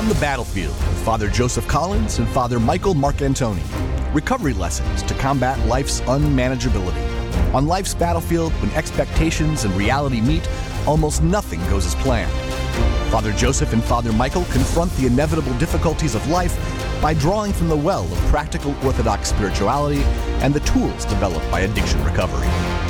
On the Battlefield with Father Joseph Collins and Father Michael Marcantoni. Recovery lessons to combat life's unmanageability. On life's battlefield, when expectations and reality meet, almost nothing goes as planned. Father Joseph and Father Michael confront the inevitable difficulties of life by drawing from the well of practical Orthodox spirituality and the tools developed by addiction recovery.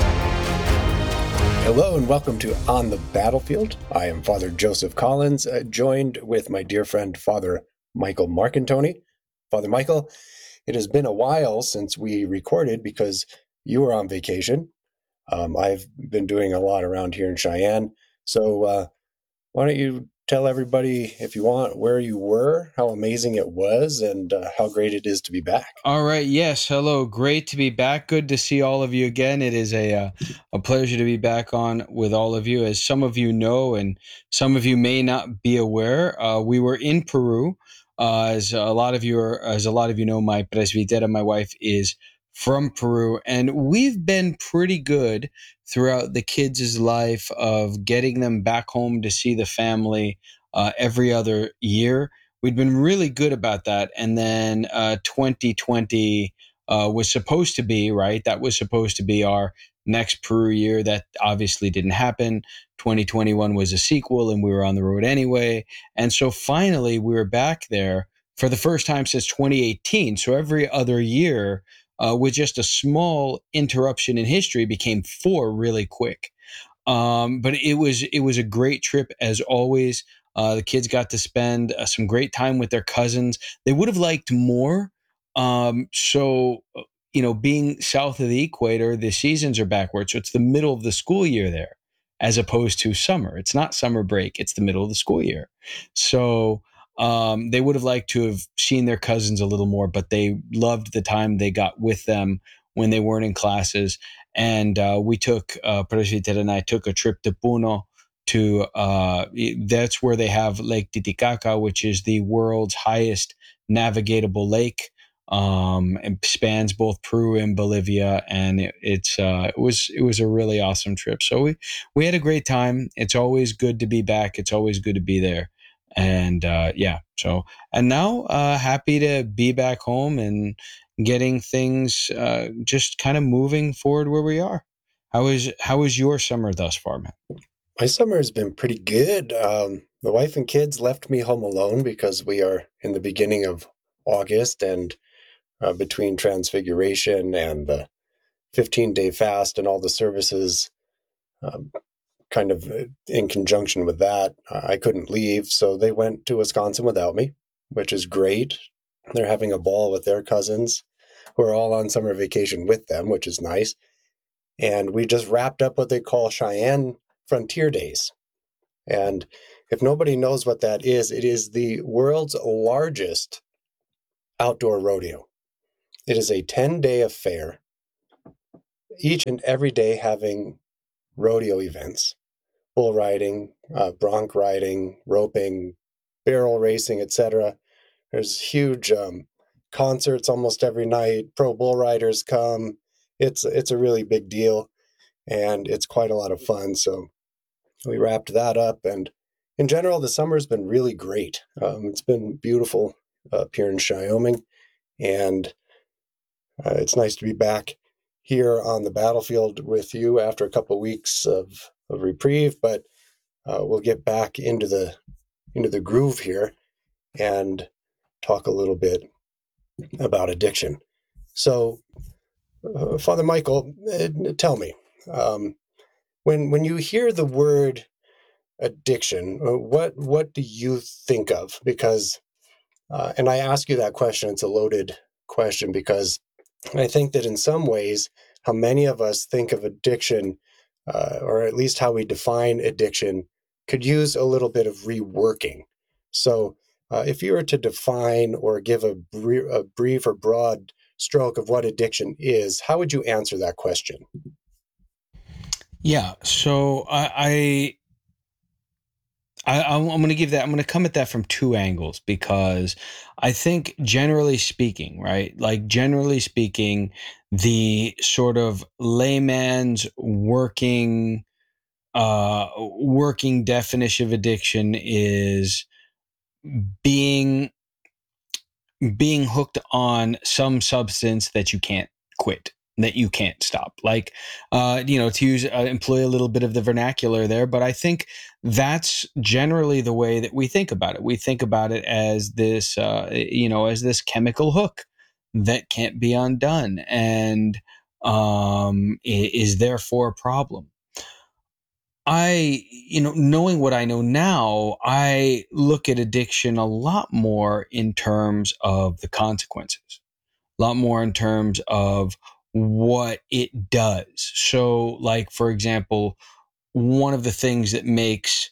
Hello and welcome to On the Battlefield. I am Father Joseph Collins, joined with my dear friend Father Michael Marcantoni. Father Michael, it has been a while since we recorded because you were on vacation. I've been doing a lot around here in Cheyenne. So why don't you tell everybody, if you want, where you were, how amazing it was, and how great it is to be back. All right. Yes. Hello. Great to be back. Good to see all of you again. It is a pleasure to be back on with all of you. As some of you know, and some of you may not be aware, we were in Peru. As a lot of you know, my presbitera, my wife, is from Peru, and we've been pretty good throughout the kids' life of getting them back home to see the family every other year. We'd been really good about that. And then 2020 was supposed to be, right? That was supposed to be our next Peru year. That obviously didn't happen. 2021 was a sequel and we were on the road anyway. And so finally we were back there for the first time since 2018. So every other year with just a small interruption in history became 4 really quick. But it was a great trip as always. The kids got to spend some great time with their cousins. They would have liked more. Being south of the equator, the seasons are backwards. So it's the middle of the school year there, as opposed to summer. It's not summer break. It's the middle of the school year. So they would have liked to have seen their cousins a little more, but they loved the time they got with them when they weren't in classes. And we took, Presbitera and I took a trip to Puno to, that's where they have Lake Titicaca, which is the world's highest navigatable lake, and spans both Peru and Bolivia. And it was a really awesome trip. So we had a great time. It's always good to be back. It's always good to be there. And and now happy to be back home and getting things just kind of moving forward where we are. How is your summer thus far, man? My summer has been pretty good. The wife and kids left me home alone because we are in the beginning of August, and between Transfiguration and the 15-day fast and all the services, kind of in conjunction with that, I couldn't leave. So they went to Wisconsin without me, which is great. They're having a ball with their cousins who are all on summer vacation with them, which is nice. And we just wrapped up what they call Cheyenne Frontier Days. And if nobody knows what that is, it is the world's largest outdoor rodeo. It is a 10-day affair, each and every day having rodeo events, bull riding, bronc riding, roping, barrel racing, etc. There's huge concerts almost every night. Pro bull riders come. It's a really big deal, and it's quite a lot of fun. So we wrapped that up, and in general, the summer's been really great. It's been beautiful up here in Wyoming, and it's nice to be back here on the battlefield with you after a couple of weeks of reprieve. But we'll get back into the groove here and talk a little bit about addiction. So, Father Michael, tell me, when you hear the word addiction, what do you think of? Because, and I ask you that question, it's a loaded question, because I think that in some ways, how many of us think of addiction, or at least how we define addiction, could use a little bit of reworking. So if you were to define or give a brief or broad stroke of what addiction is, how would you answer that question? Yeah, so I'm going to give that. I'm going to come at that from 2 angles, because I think generally speaking, right? Like generally speaking, the sort of layman's working definition of addiction is being hooked on some substance that you can't quit, that you can't stop. Like, to use employ a little bit of the vernacular there, but I think that's generally the way that we think about it. We think about it as this, as this chemical hook that can't be undone, and is therefore a problem. Knowing what I know now, I look at addiction a lot more in terms of the consequences, a lot more in terms of what it does. So, like, for example, one of the things that makes,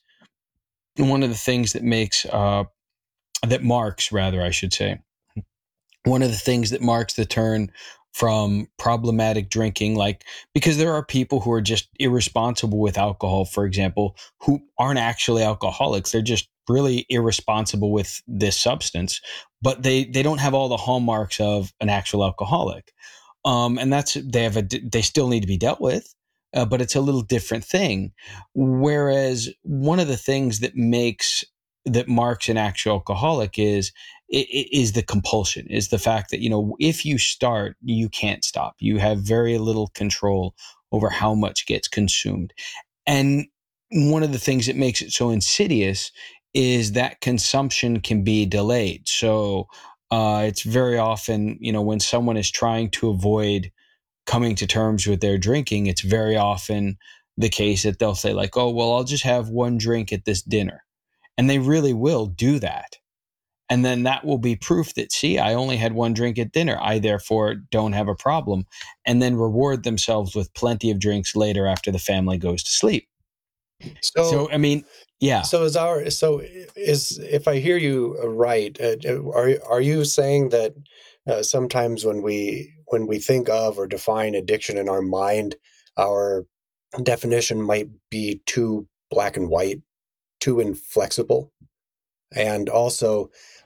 that marks, rather, I should say, one of the things that marks the turn from problematic drinking, like, because there are people who are just irresponsible with alcohol, for example, who aren't actually alcoholics. They're just really irresponsible with this substance, but they don't have all the hallmarks of an actual alcoholic. And they still need to be dealt with, but it's a little different thing. Whereas one of the things that marks an actual alcoholic is the compulsion, is the fact that, if you start, you can't stop. You have very little control over how much gets consumed. And one of the things that makes it so insidious is that consumption can be delayed. So it's very often, when someone is trying to avoid coming to terms with their drinking, it's very often the case that they'll say, like, oh, well, I'll just have one drink at this dinner. And they really will do that. And then that will be proof that, see, I only had one drink at dinner. I therefore don't have a problem. And then reward themselves with plenty of drinks later after the family goes to sleep. So I mean, yeah. So if I hear you right, are you saying that sometimes when we think of or define addiction in our mind, our definition might be too black and white, too inflexible, and also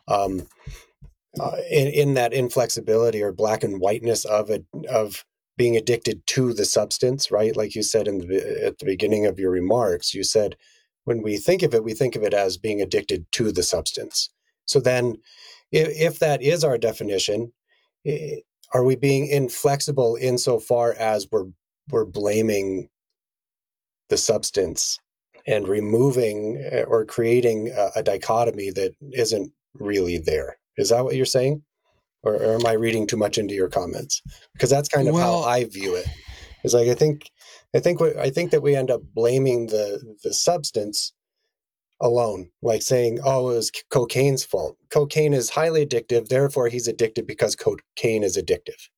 in that inflexibility or black and whiteness of being addicted to the substance, right? Like you said at the beginning of your remarks, you said when we think of it as being addicted to the substance. So then, if that is our definition, are we being inflexible insofar as we're blaming the substance and removing or creating a dichotomy that isn't really there? Is that what you're saying? Or am I reading too much into your comments? Because that's kind of how I view it. It's like I think that we end up blaming the substance alone, like saying, "Oh, it was cocaine's fault. Cocaine is highly addictive, therefore he's addicted because cocaine is addictive."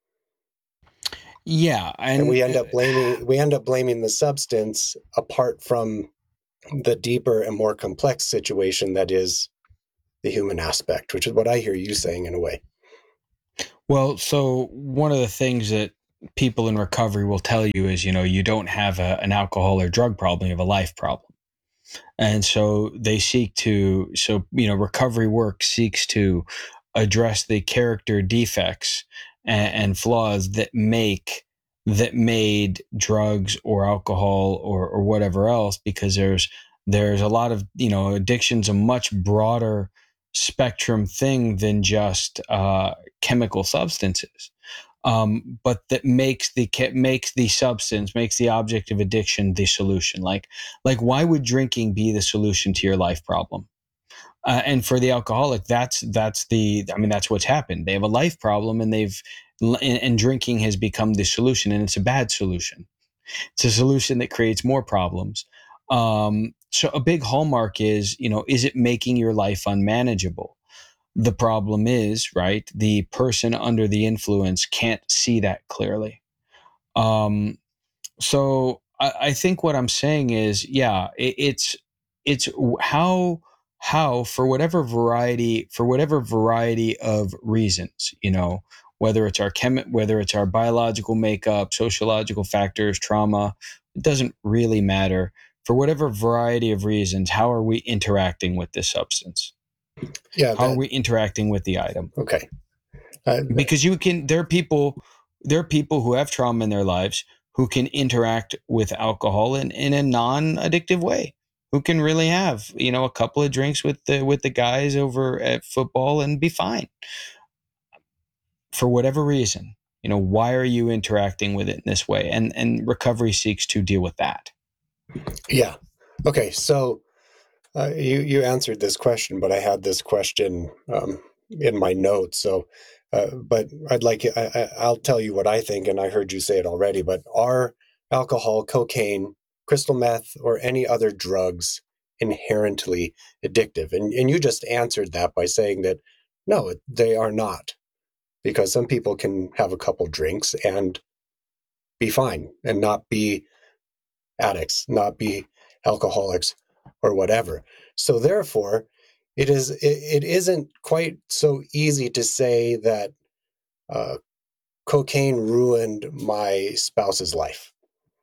Yeah, and we end up blaming the substance apart from the deeper and more complex situation that is the human aspect, which is what I hear you saying in a way. Well, so one of the things that people in recovery will tell you is, you don't have an alcohol or drug problem, you have a life problem. And so recovery work seeks to address the character defects and flaws that made drugs or alcohol or whatever else, because there's a lot of, addiction's a much broader spectrum thing than just chemical substances. But that makes the substance, makes the object of addiction the solution. Like why would drinking be the solution to your life problem? And for the alcoholic, that's what's happened. They have a life problem, and drinking has become the solution, and it's a bad solution. It's a solution that creates more problems. So a big hallmark is it making your life unmanageable? The problem is, right, the person under the influence can't see that clearly. So I think what I'm saying is, yeah, it's how for whatever variety of reasons, whether it's our biological makeup, sociological factors, trauma, it doesn't really matter. For whatever variety of reasons, how are we interacting with this substance? Yeah. How are we interacting with the item? Okay. Because there are people who have trauma in their lives who can interact with alcohol in a non-addictive way. who can really have, a couple of drinks with the guys over at football and be fine. For whatever reason, why are you interacting with it in this way? And recovery seeks to deal with that. Yeah. Okay. So you answered this question, but I had this question in my notes. So, but I'll tell you what I think, and I heard you say it already. But are alcohol, cocaine, crystal meth, or any other drugs inherently addictive? And you just answered that by saying that no, they are not, because some people can have a couple drinks and be fine and not be addicts, not be alcoholics or whatever. So therefore, it isn't quite so easy to say that cocaine ruined my spouse's life,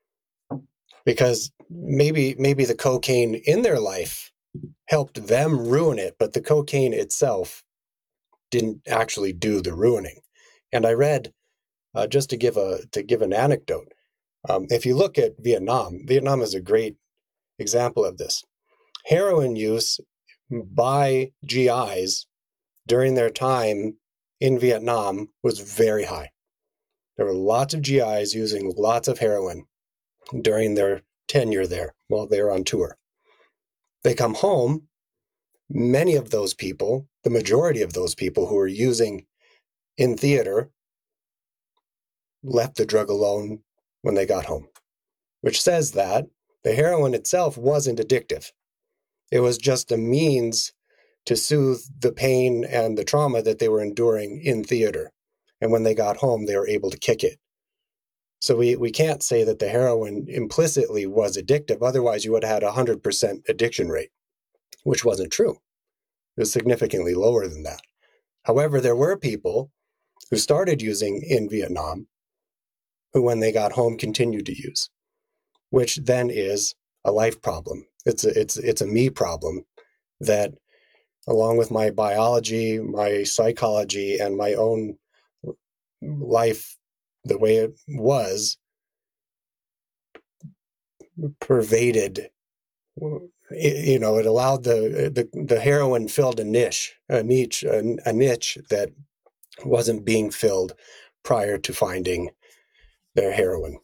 because maybe the cocaine in their life helped them ruin it, but the cocaine itself didn't actually do the ruining. And I read, just to give an anecdote, if you look at Vietnam is a great example of this. Heroin use by GIs during their time in Vietnam was very high. There were lots of GIs using lots of heroin during their tenure there while they were on tour. They come home, many of those people, the majority of those people who were using in theater, left the drug alone when they got home, which says that the heroin itself wasn't addictive. It was just a means to soothe the pain and the trauma that they were enduring in theater. And when they got home, they were able to kick it. So we can't say that the heroin implicitly was addictive. Otherwise, you would have had 100% addiction rate, which wasn't true. It was significantly lower than that. However, there were people who started using in Vietnam who, when they got home, continued to use, which then is a life problem. It's a me problem that, along with my biology, my psychology, and my own life, the way it was, pervaded. It allowed the heroin filled a niche that wasn't being filled prior to finding their heroin.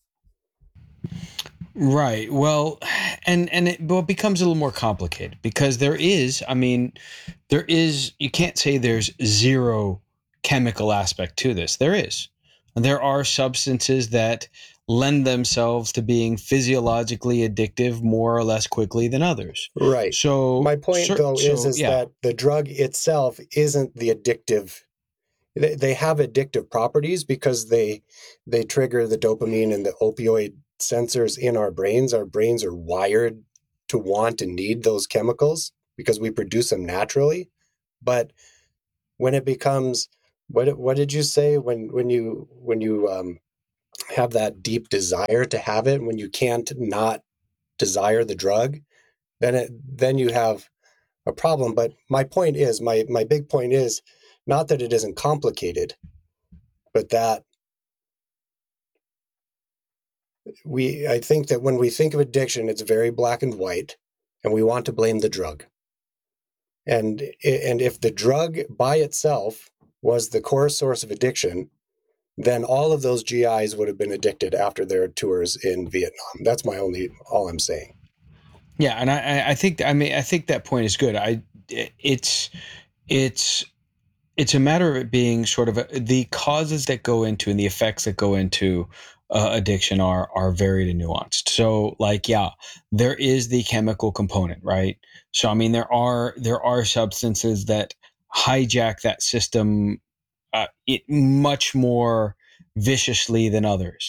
Right. Well, and it becomes a little more complicated because you can't say there's zero chemical aspect to this. There are substances that lend themselves to being physiologically addictive more or less quickly than others. Right. So my point is that the drug itself isn't the addictive. They have addictive properties because they trigger the dopamine and the opioid sensors in our brains. Our brains are wired to want and need those chemicals because we produce them naturally. But when it becomes, what did you say when you have that deep desire to have it, when you can't not desire the drug, then you have a problem. But my point is, my big point is not that it isn't complicated, but that I think that when we think of addiction, it's very black and white, and we want to blame the drug. And if the drug by itself was the core source of addiction, then all of those GIs would have been addicted after their tours in Vietnam. That's all I'm saying. Yeah, and I think that point is good. It's a matter of it being sort of the causes that go into and the effects that go into addiction are varied and nuanced. So, there is the chemical component, right? So, there are substances that hijack that system much more viciously than others.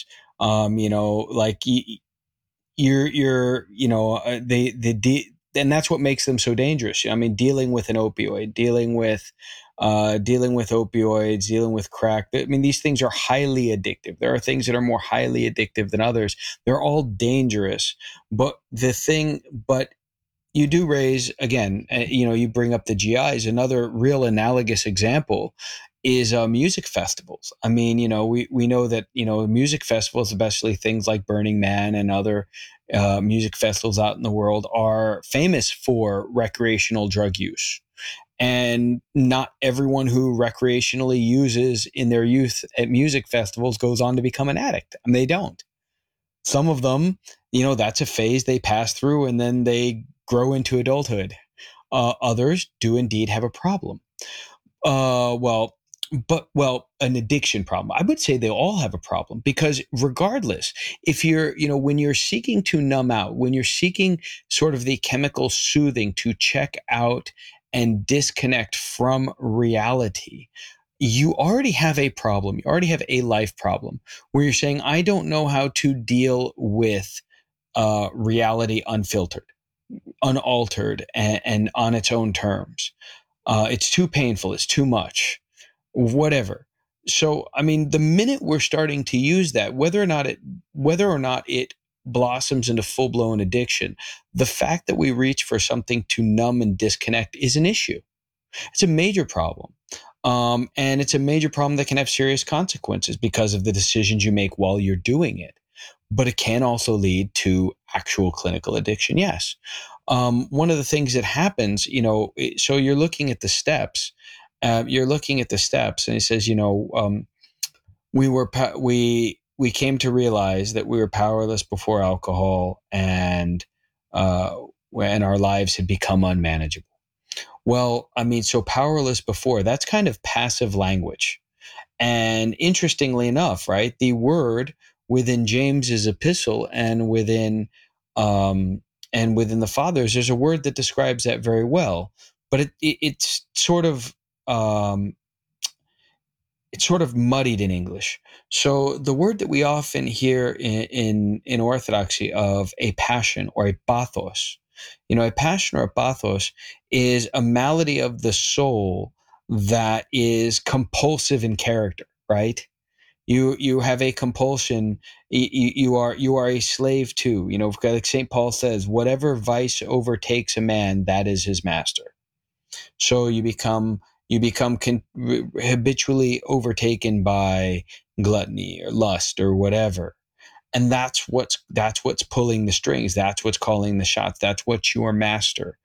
And that's what makes them so dangerous. Dealing with an opioid, dealing with opioids, dealing with crack. These things are highly addictive. There are things that are more highly addictive than others. They're all dangerous. But you do raise, again, you bring up the GIs. Another real analogous example is music festivals. We know that, music festivals, especially things like Burning Man and other music festivals out in the world are famous for recreational drug use. And not everyone who recreationally uses in their youth at music festivals goes on to become an addict. And they don't. Some of them, that's a phase they pass through and then they grow into adulthood. Others do indeed have a problem. An addiction problem. I would say they all have a problem, because regardless, if you're, when you're seeking to numb out, when you're seeking sort of the chemical soothing to check out and disconnect from reality, you already have a problem. You already have a life problem where you're saying, I don't know how to deal with reality unfiltered, unaltered, and on its own terms. It's too painful. It's too much, whatever. So, I mean, the minute we're starting to use that, whether or not it blossoms into full-blown addiction, the fact that we reach for something to numb and disconnect is an issue. It's a major problem. And it's a major problem that can have serious consequences because of the decisions you make while you're doing it. But it can also lead to actual clinical addiction. Yes. One of the things that happens, so you're looking at the steps. And he says, we came to realize that we were powerless before alcohol, and when our lives had become unmanageable. Well, I mean, so powerless before, that's kind of passive language. And interestingly enough, right, the word within James's epistle and within the Fathers, there's a word that describes that very well. But it's sort of muddied in English. So the word that we often hear in Orthodoxy of a passion or a pathos, a passion or a pathos is a malady of the soul that is compulsive in character, right? You have a compulsion. You are a slave to, like St. Paul says, whatever vice overtakes a man, that is his master. So you become habitually overtaken by gluttony or lust or whatever. And that's what's pulling the strings. That's what's calling the shots. That's what your master.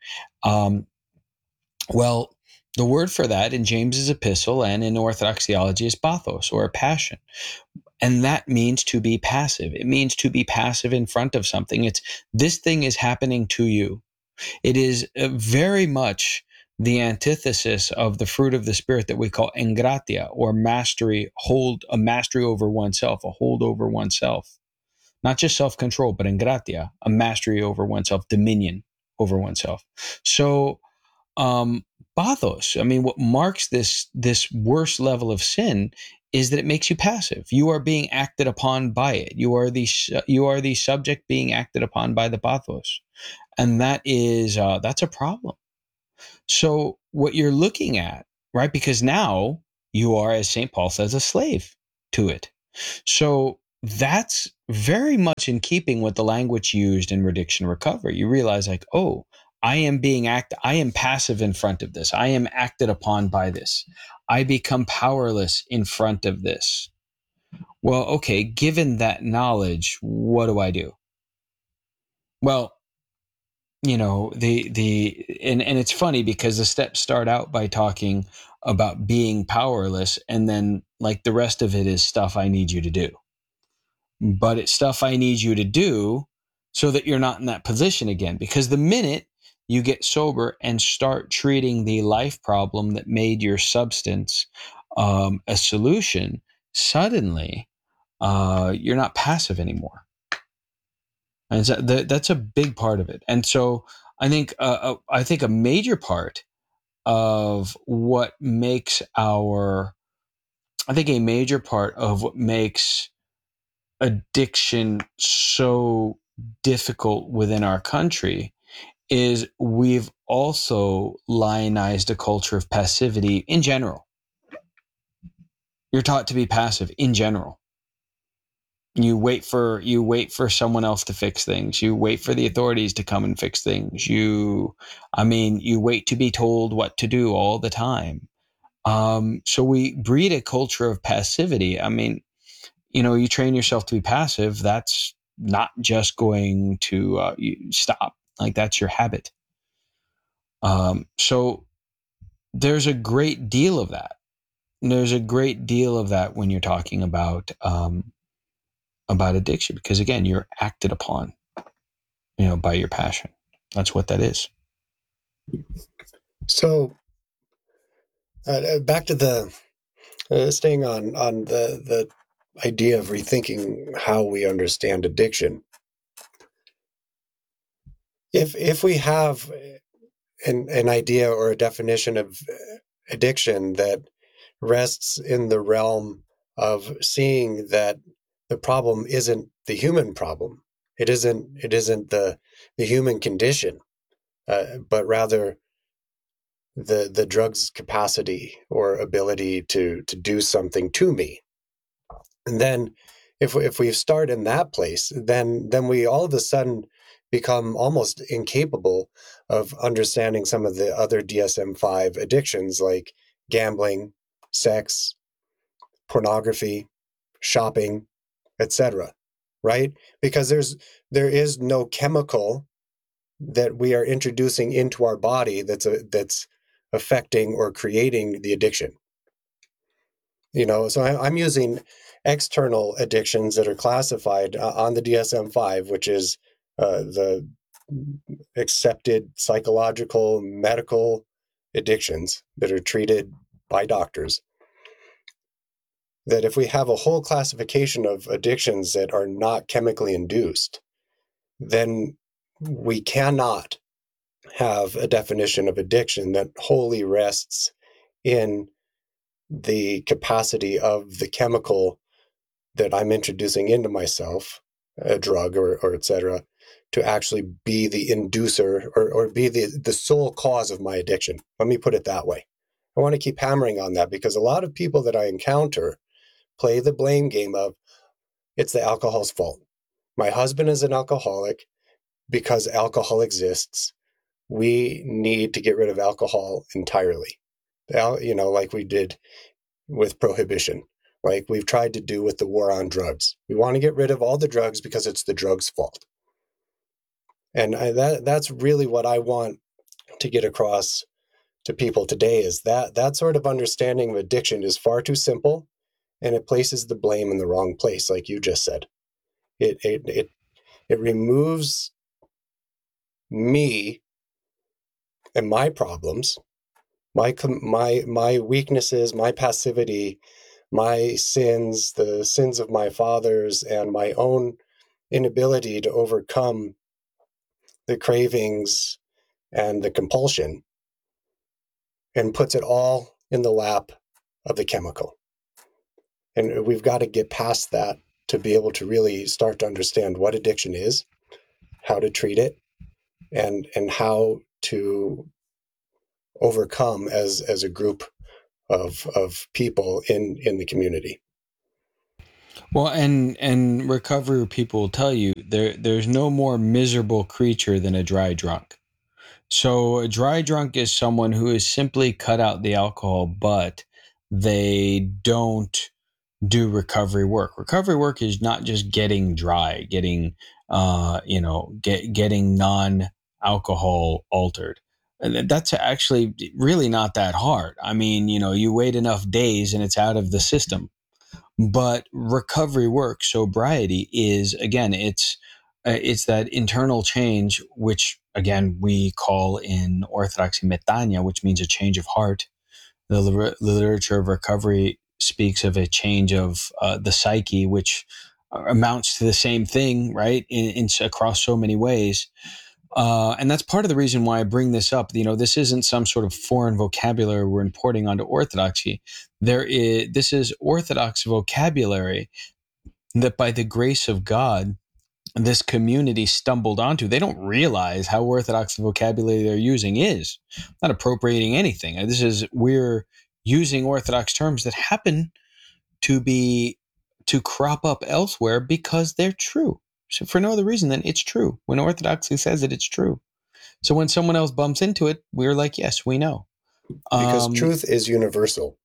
Well, the word for that in James's epistle and in Orthodox theology is pathos, or a passion. And that means to be passive. It means to be passive in front of something. It's this thing is happening to you. It is very much the antithesis of the fruit of the Spirit that we call engratia, or mastery, a mastery over oneself, a hold over oneself. Not just self-control, but engratia, a mastery over oneself, dominion over oneself. So, pathos, I mean, what marks this worst level of sin is that it makes you passive. You are being acted upon by it. You are the subject being acted upon by the pathos. And that's a problem. So what you're looking at, right? Because now you are, as St. Paul says, a slave to it. So that's very much in keeping with the language used in addiction recovery. You realize, like, oh, I am passive in front of this. I am acted upon by this. I become powerless in front of this. Well, okay, given that knowledge, what do I do? Well, and it's funny because the steps start out by talking about being powerless, and then like the rest of it is stuff I need you to do. But it's stuff I need you to do so that you're not in that position again. Because the minute you get sober and start treating the life problem that made your substance a solution, suddenly you're not passive anymore. And so that's a big part of it. And so I think a major part of what makes addiction so difficult within our country is we've also lionized a culture of passivity in general. You're taught to be passive in general. You wait for someone else to fix things. You wait for the authorities to come and fix things. You wait to be told what to do all the time. So we breed a culture of passivity. I mean, you train yourself to be passive. That's not just going to stop. Like, that's your habit. So there's a great deal of that. There's a great deal of that when you're talking about addiction, because again, you're acted upon, by your passion. That's what that is. So back to the staying on the idea of rethinking how we understand addiction. If we have an idea or a definition of addiction that rests in the realm of seeing that the problem isn't the human problem, it isn't the human condition, but rather the drug's capacity or ability to do something to me. And then if we start in that place, then we all of a sudden become almost incapable of understanding some of the other DSM-5 addictions like gambling, sex, pornography, shopping, etc. Right? Because there is no chemical that we are introducing into our body that's affecting or creating the addiction. So I'm using external addictions that are classified on the DSM-5, which is the accepted psychological medical addictions that are treated by doctors. That if we have a whole classification of addictions that are not chemically induced, then we cannot have a definition of addiction that wholly rests in the capacity of the chemical that I'm introducing into myself, a drug or et cetera, to actually be the inducer or be the sole cause of my addiction. Let me put it that way. I want to keep hammering on that because a lot of people that I encounter play the blame game of, it's the alcohol's fault. My husband is an alcoholic because alcohol exists. We need to get rid of alcohol entirely. Like we did with prohibition, like we've tried to do with the war on drugs. We want to get rid of all the drugs because it's the drugs' fault. And that's really what I want to get across to people today, is that sort of understanding of addiction is far too simple, and it places the blame in the wrong place, like you just said. It removes me and my problems, my weaknesses, my passivity, my sins, the sins of my fathers, and my own inability to overcome the cravings and the compulsion, and puts it all in the lap of the chemical. And we've got to get past that to be able to really start to understand what addiction is, how to treat it, and how to overcome as a group of people in the community. Well, and recovery people will tell you there's no more miserable creature than a dry drunk. So a dry drunk is someone who has simply cut out the alcohol, but they don't do recovery work. Recovery work is not just getting dry, getting getting non-alcohol altered. And that's actually really not that hard. I mean, you wait enough days and it's out of the system. But recovery work, sobriety, is, again, it's that internal change, which again we call in Orthodoxy metania, which means a change of heart. The literature of recovery speaks of a change of the psyche, which amounts to the same thing, right? In across so many ways. And that's part of the reason why I bring this up. This isn't some sort of foreign vocabulary we're importing onto Orthodoxy. This is Orthodox vocabulary that, by the grace of God, this community stumbled onto. They don't realize how Orthodox the vocabulary they're using is. Not appropriating anything. We're using Orthodox terms that happen to crop up elsewhere because they're true. So for no other reason than it's true. When Orthodoxy says it, it's true. So when someone else bumps into it, we're like, yes, we know. Because truth is universal.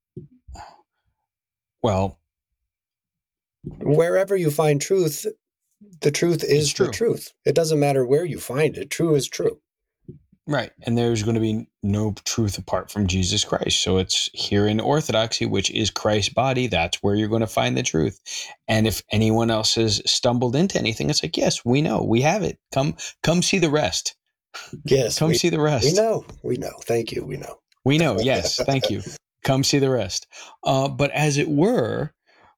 Well, wherever you find truth, The truth It's is the true. truth. It doesn't matter where you find it. True is true. Right. And there's going to be no truth apart from Jesus Christ. So it's here in orthodoxy, which is Christ's body. That's where you're going to find the truth. And if anyone else has stumbled into anything, it's like, yes, we know, we have it. Come see the rest. Yes. Come see the rest. We know. Thank you. We know. We know. Yes. Thank you. Come see the rest. But as it were,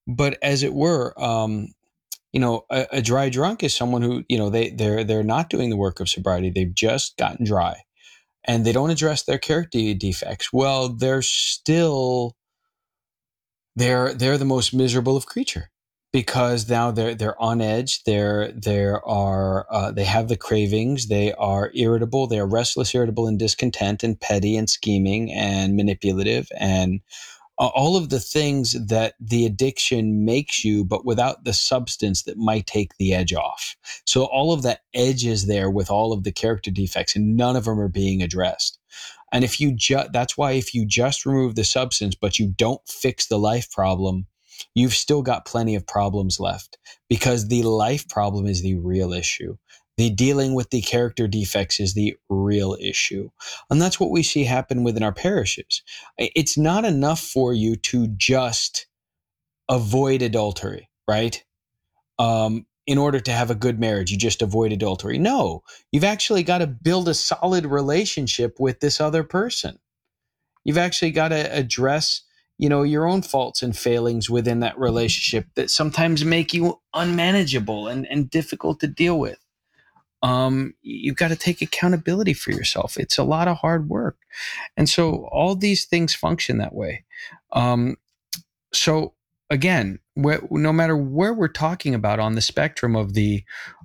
a dry drunk is someone who, they're not doing the work of sobriety. They've just gotten dry and they don't address their character defects. Well, they're the most miserable of creature, because now they're on edge. They have the cravings. They are irritable. They are restless, irritable, and discontent, and petty, and scheming, and manipulative, and all of the things that the addiction makes you, but without the substance that might take the edge off. So all of that edge is there with all of the character defects, and none of them are being addressed. And that's why if you just remove the substance, but you don't fix the life problem, you've still got plenty of problems left, because the life problem is the real issue. The dealing with the character defects is the real issue. And that's what we see happen within our parishes. It's not enough for you to just avoid adultery, right? In order to have a good marriage, you just avoid adultery. No, you've actually got to build a solid relationship with this other person. You've actually got to address, your own faults and failings within that relationship that sometimes make you unmanageable and difficult to deal with. You've got to take accountability for yourself. It's a lot of hard work. And so all these things function that way. So again, no matter where we're talking about on the spectrum of the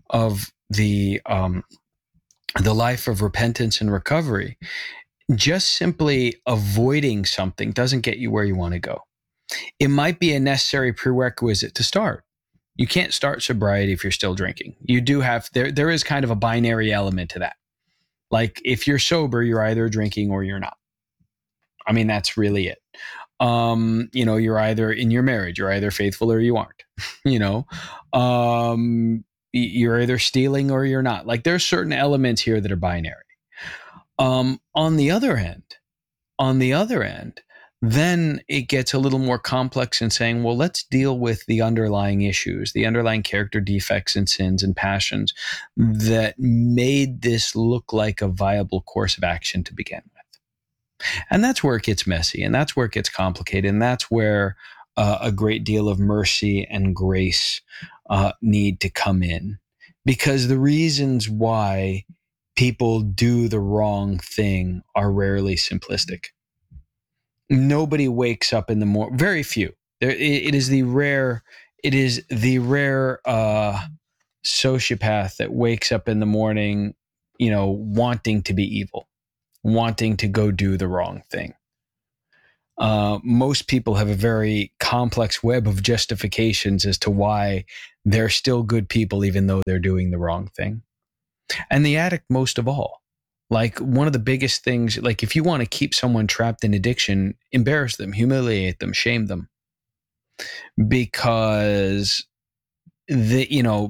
life of repentance and recovery, just simply avoiding something doesn't get you where you want to go. It might be a necessary prerequisite to start. You can't start sobriety if you're still drinking. You do have, there is kind of a binary element to that. Like if you're sober, you're either drinking or you're not. I mean, that's really it. You're either in your marriage, you're either faithful or you aren't, you're either stealing or you're not. Like there's certain elements here that are binary. On the other end, then it gets a little more complex in saying, well, let's deal with the underlying issues, the underlying character defects and sins and passions that made this look like a viable course of action to begin with. And that's where it gets messy, and that's where it gets complicated, and that's where a great deal of mercy and grace need to come in, because the reasons why people do the wrong thing are rarely simplistic. Nobody wakes up in the morning. Very few. It is the rare sociopath that wakes up in the morning, wanting to be evil, wanting to go do the wrong thing. Most people have a very complex web of justifications as to why they're still good people, even though they're doing the wrong thing. And the addict, most of all. Like one of the biggest things, like if you want to keep someone trapped in addiction, embarrass them, humiliate them, shame them, because the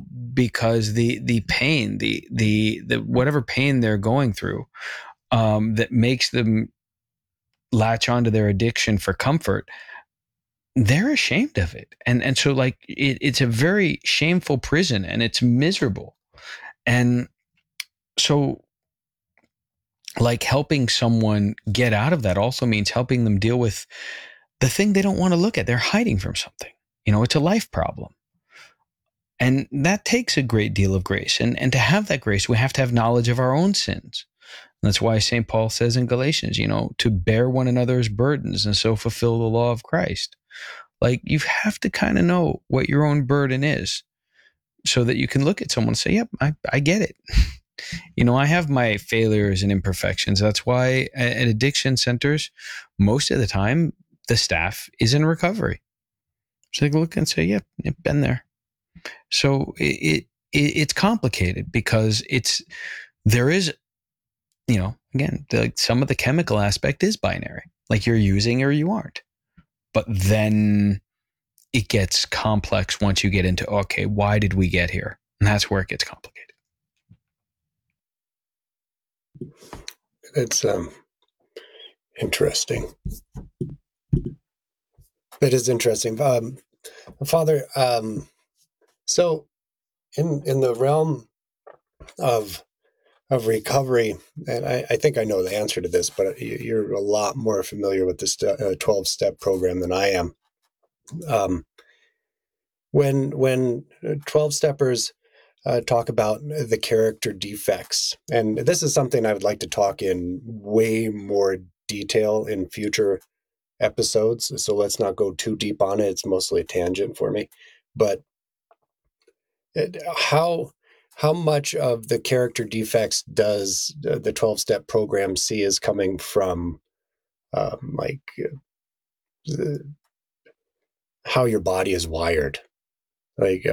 pain, the whatever pain they're going through, that makes them latch onto their addiction for comfort, they're ashamed of it, and so like it's a very shameful prison, and it's miserable, and so. Like helping someone get out of that also means helping them deal with the thing they don't want to look at. They're hiding from something. It's a life problem. And that takes a great deal of grace. And to have that grace, we have to have knowledge of our own sins. And that's why St. Paul says in Galatians, to bear one another's burdens and so fulfill the law of Christ. Like you have to kind of know what your own burden is so that you can look at someone and say, yep, I get it. I have my failures and imperfections. That's why at addiction centers, most of the time, the staff is in recovery. So they can look and say, yep, been there. So it's complicated because there is, again, some of the chemical aspect is binary. Like you're using or you aren't. But then it gets complex once you get into, okay, why did we get here? And that's where it gets complicated. It's interesting. It is interesting. Father, so in the realm of recovery, and I think I know the answer to this, but you're a lot more familiar with this 12-step program than I am. When 12-steppers talk about the character defects, and this is something I would like to talk in way more detail in future episodes, so let's not go too deep on it. It's mostly a tangent for me. But how much of the character defects does the 12-step program see as coming from how your body is wired, like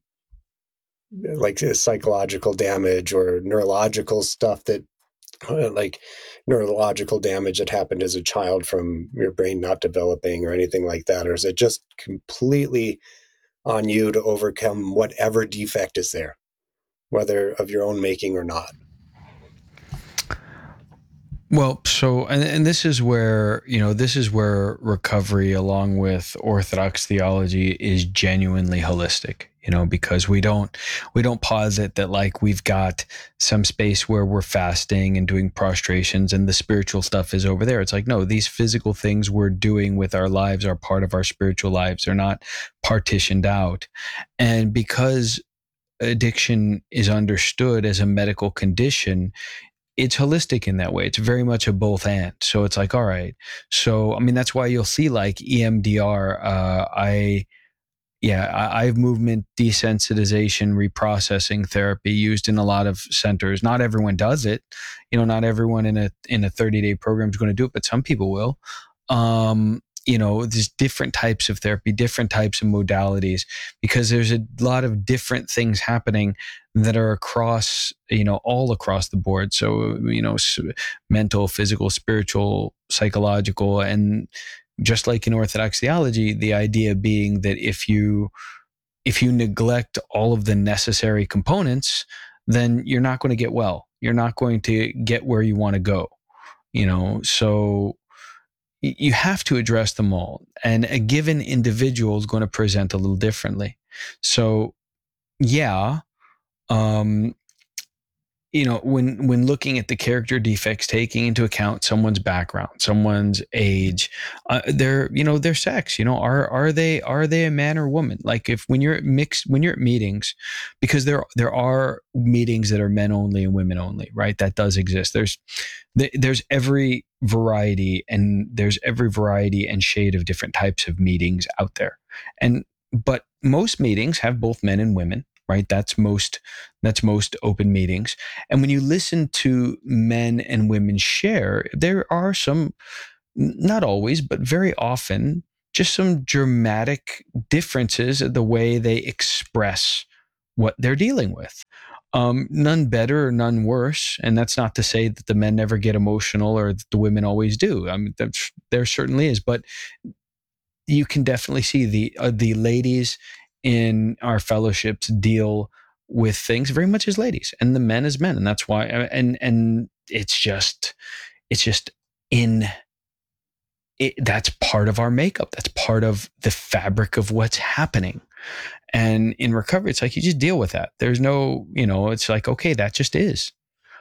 psychological damage or neurological stuff that like neurological damage that happened as a child from your brain not developing or anything like that? Or is it just completely on you to overcome whatever defect is there, whether of your own making or not? Well, so, and this is where, recovery along with Orthodox theology is genuinely holistic, because we don't posit that like we've got some space where we're fasting and doing prostrations and the spiritual stuff is over there. It's like, no, these physical things we're doing with our lives are part of our spiritual lives. They're not partitioned out. And because addiction is understood as a medical condition, it's holistic in that way. It's very much a both and. So it's like, all right. So, I mean, that's why you'll see like EMDR, eye movement desensitization reprocessing therapy used in a lot of centers. Not everyone does it. Not everyone in a 30-day program is going to do it, but some people will. There's different types of therapy, different types of modalities, because there's a lot of different things happening that are across, all across the board. So, mental, physical, spiritual, psychological, and just like in Orthodox theology, the idea being that if you neglect all of the necessary components, then you're not going to get well. You're not going to get where you want to go, so you have to address them all. And a given individual is going to present a little differently. So, when looking at the character defects, taking into account someone's background, someone's age, their sex, are they a man or woman? Like when you're at meetings, because there are meetings that are men only and women only, right? That does exist. There's every variety and shade of different types of meetings out there. But most meetings have both men and women, right? That's most open meetings. And when you listen to men and women share, there are some, not always, but very often, just some dramatic differences in the way they express what they're dealing with. None better or none worse. And that's not to say that the men never get emotional or that the women always do. I mean, there certainly is, but you can definitely see the ladies in our fellowships deal with things very much as ladies, and the men as men, and that's why. And it's just that's part of our makeup. That's part of the fabric of what's happening. And in recovery, it's like you just deal with that. There's no, it's like, okay, that just is.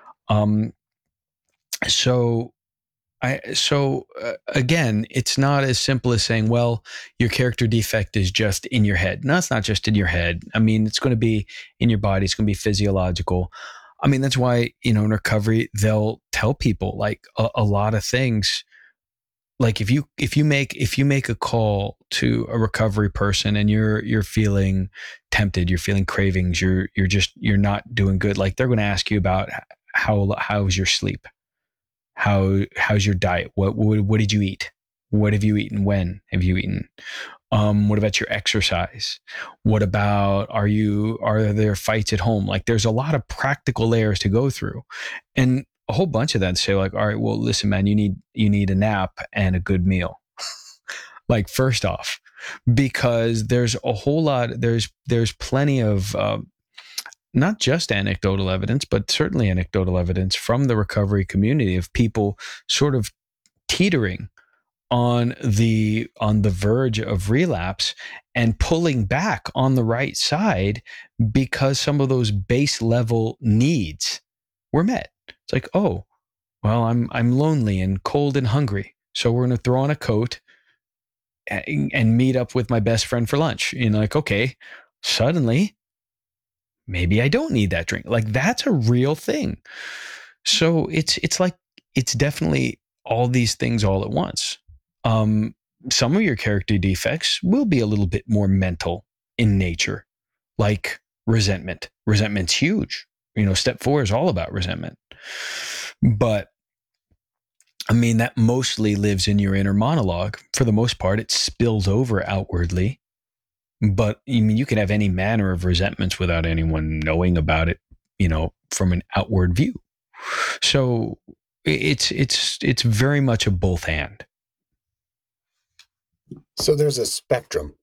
Again, it's not as simple as saying, well, your character defect is just in your head. No, it's not just in your head. I mean, it's going to be in your body. It's going to be physiological. I mean, that's why, in recovery, they'll tell people like a lot of things. Like if you make a call to a recovery person and you're feeling tempted, you're feeling cravings, you're not doing good. Like they're going to ask you about how's your sleep? How's your diet? What did you eat? What have you eaten? When have you eaten? What about your exercise? What about, are there fights at home? Like there's a lot of practical layers to go through, and a whole bunch of that say like, all right, well, listen, man, you need a nap and a good meal. Like first off, because there's a whole lot, there's plenty of not just anecdotal evidence, but certainly anecdotal evidence from the recovery community of people sort of teetering on the verge of relapse and pulling back on the right side because some of those base level needs were met. It's like, oh, well, I'm lonely and cold and hungry, so we're going to throw on a coat and meet up with my best friend for lunch. Like, okay, suddenly maybe I don't need that drink. Like, that's a real thing. So it's like, it's definitely all these things all at once. Some of your character defects will be a little bit more mental in nature, like resentment. Resentment's huge. Step 4 is all about resentment. But I mean, that mostly lives in your inner monologue. For the most part, it spills over outwardly. But I mean, you can have any manner of resentments without anyone knowing about it, from an outward view. So it's very much a both and. So there's a spectrum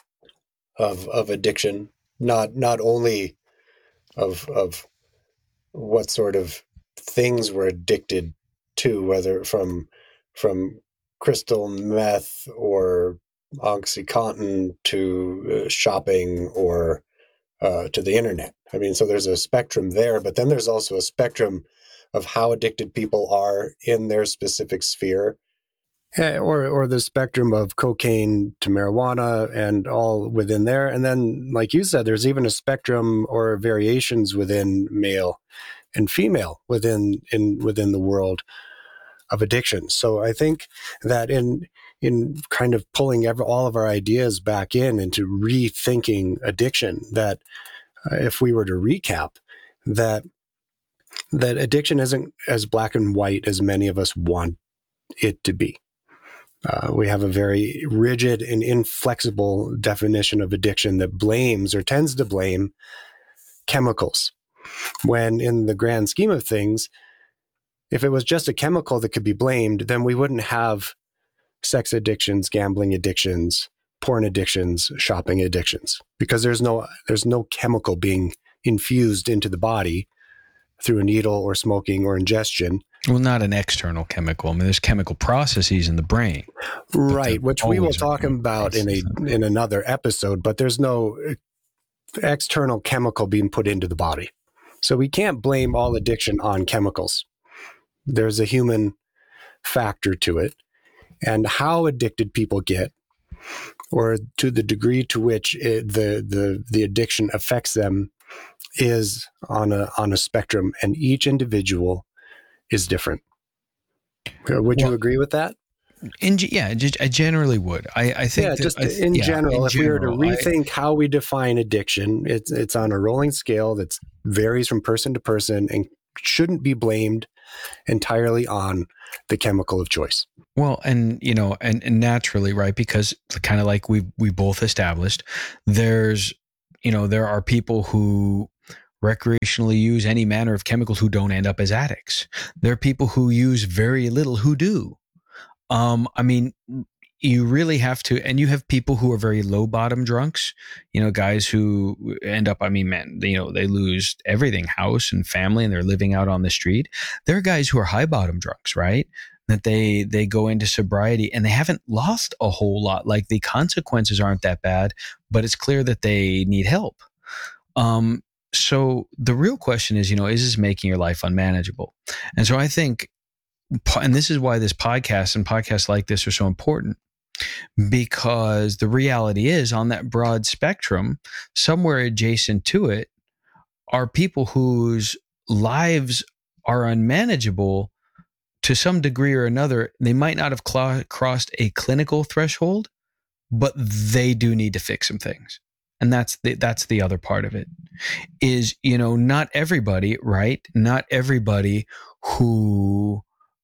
of addiction, not only of what sort of things we're addicted to, whether from crystal meth or OxyContin to shopping or to the internet. I mean, so there's a spectrum there, but then there's also a spectrum of how addicted people are in their specific sphere. Or the spectrum of cocaine to marijuana and all within there. And then, like you said, there's even a spectrum or variations within male and female within the world of addiction. So I think that in kind of pulling all of our ideas back into rethinking addiction, that if we were to recap, that addiction isn't as black and white as many of us want it to be. We have a very rigid and inflexible definition of addiction that blames or tends to blame chemicals, when in the grand scheme of things, if it was just a chemical that could be blamed, then we wouldn't have sex addictions, gambling addictions, porn addictions, shopping addictions, because there's no chemical being infused into the body through a needle or smoking or ingestion. Well, not an external chemical. I mean, there's chemical processes in the brain. Right, which we will talk about in another episode, but there's no external chemical being put into the body. So we can't blame all addiction on chemicals. There's a human factor to it. And how addicted people get, or to the degree to which the addiction affects them, is on a spectrum, and each individual is different. Would you agree with that? I generally would. I think in general, if we were to rethink how we define addiction, it's on a rolling scale that varies from person to person and shouldn't be blamed entirely on the chemical of choice. Well, and naturally, right? Because kind of like we both established, there are people who recreationally use any manner of chemicals who don't end up as addicts. There are people who use very little who do. I mean, you really have to, and you have people who are very low bottom drunks, guys who end up, they lose everything, house and family, and they're living out on the street. There are guys who are high bottom drunks, right? That they go into sobriety and they haven't lost a whole lot. Like, the consequences aren't that bad, but it's clear that they need help. So the real question is, is this making your life unmanageable? And so I think, and this is why this podcast and podcasts like this are so important, because the reality is, on that broad spectrum, somewhere adjacent to it are people whose lives are unmanageable to some degree or another. They might not have crossed a clinical threshold, but they do need to fix some things. And that's the other part of it is, not everybody, right? Not everybody who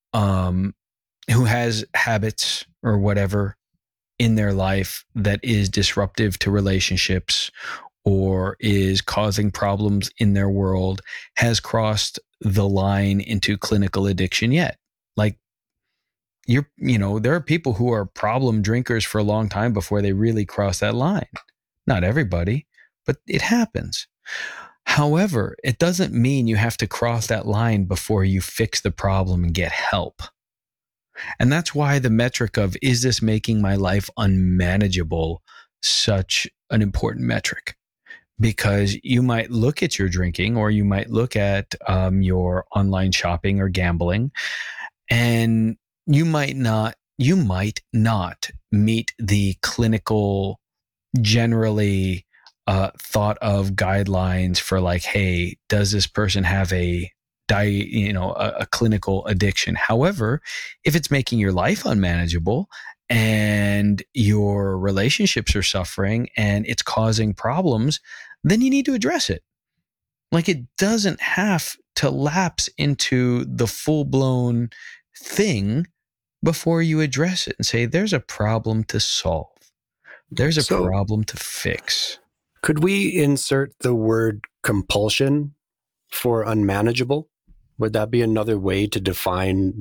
has habits or whatever in their life that is disruptive to relationships or is causing problems in their world has crossed the line into clinical addiction yet. Like, there are people who are problem drinkers for a long time before they really cross that line. Not everybody, but it happens. However, it doesn't mean you have to cross that line before you fix the problem and get help. And that's why the metric of, is this making my life unmanageable, such an important metric? Because you might look at your drinking, or you might look at your online shopping or gambling, and you might not meet the clinical, generally thought of guidelines for, like, hey, does this person have a clinical addiction? However, if it's making your life unmanageable and your relationships are suffering and it's causing problems, then you need to address it. Like, it doesn't have to lapse into the full-blown thing before you address it and say, there's a problem to solve. There's a problem to fix. Could we insert the word compulsion for unmanageable? Would that be another way to define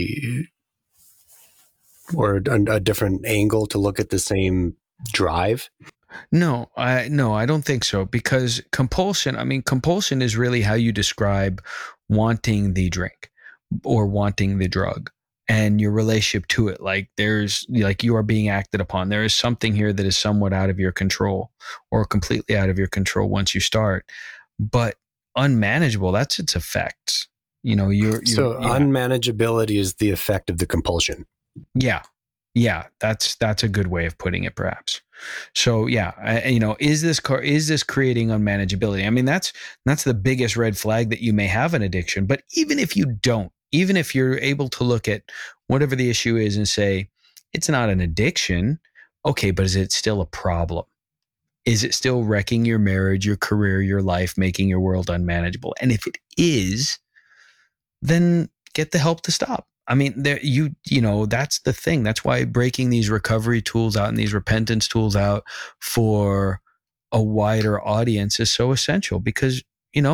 or a different angle to look at the same drive? No, I don't think so, because compulsion is really how you describe wanting the drink or wanting the drug and your relationship to it. Like, you are being acted upon. There is something here that is somewhat out of your control, or completely out of your control once you start. But unmanageable, that's its effects. Unmanageability is the effect of the compulsion. Yeah, that's a good way of putting it, perhaps. So is this creating unmanageability? I mean, that's the biggest red flag that you may have an addiction. But even if you don't, even if you're able to look at whatever the issue is and say, it's not an addiction, okay, but is it still a problem? Is it still wrecking your marriage, your career, your life, making your world unmanageable? And if it is, then get the help to stop. I mean, that's the thing. That's why breaking these recovery tools out and these repentance tools out for a wider audience is so essential, because,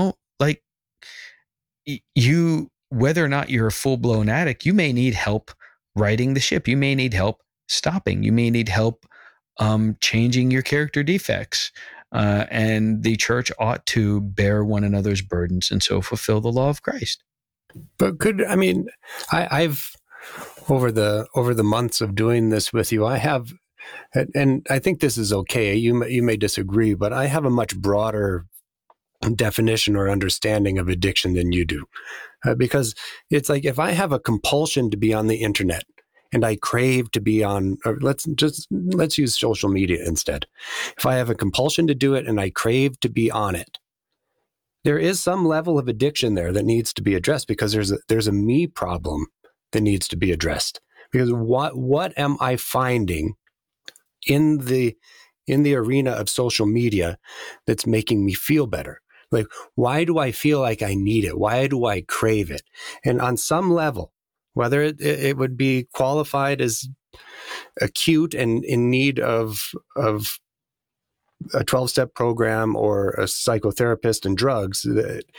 whether or not you're a full-blown addict, you may need help righting the ship. You may need help stopping. You may need help changing your character defects. And the church ought to bear one another's burdens and so fulfill the law of Christ. But I've over the months of doing this with you, I have, and I think this is okay. You may disagree, but I have a much broader definition or understanding of addiction than you do, because it's like, if I have a compulsion to be on the internet and I crave to be on, or let's use social media instead. If I have a compulsion to do it and I crave to be on it, there is some level of addiction there that needs to be addressed, because there's a me problem that needs to be addressed. Because what am I finding in the arena of social media that's making me feel better? Like, why do I feel like I need it? Why do I crave it? And on some level, whether it would be qualified as acute and in need of a 12-step program or a psychotherapist and drugs,